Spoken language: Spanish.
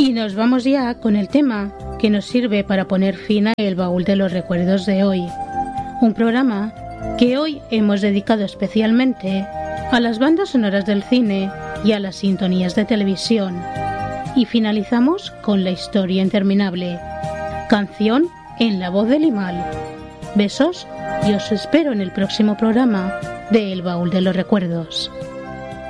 Y nos vamos ya con el tema que nos sirve para poner fin a el baúl de los recuerdos de hoy. Un programa que hoy hemos dedicado especialmente a las bandas sonoras del cine y a las sintonías de televisión. Y finalizamos con La historia interminable, canción en la voz de Limal. Besos y os espero en el próximo programa de El baúl de los recuerdos.